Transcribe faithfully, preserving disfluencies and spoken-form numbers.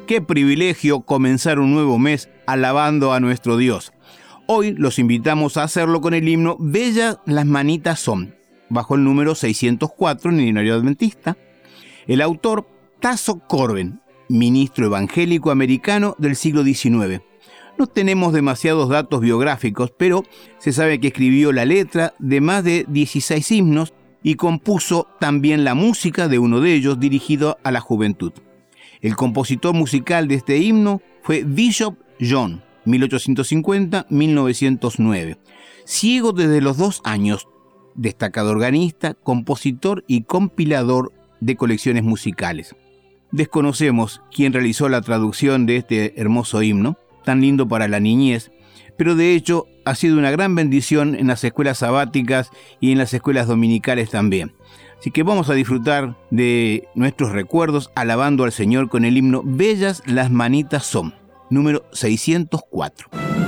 Qué privilegio comenzar un nuevo mes alabando a nuestro Dios. Hoy los invitamos a hacerlo con el himno Bellas las manitas son, bajo el número seiscientos cuatro en el Himnario Adventista. El autor, Tasso Corben, ministro evangélico americano del siglo diecinueve. No tenemos demasiados datos biográficos, pero se sabe que escribió la letra de más de dieciséis himnos y compuso también la música de uno de ellos dirigido a la juventud. El compositor musical de este himno fue Bishop John, mil ochocientos cincuenta a mil novecientos nueve. Ciego desde los dos años, destacado organista, compositor y compilador de colecciones musicales. Desconocemos quién realizó la traducción de este hermoso himno, tan lindo para la niñez, pero de hecho ha sido una gran bendición en las escuelas sabáticas y en las escuelas dominicales también. Así que vamos a disfrutar de nuestros recuerdos alabando al Señor con el himno Bellas las manitas son, número seiscientos cuatro.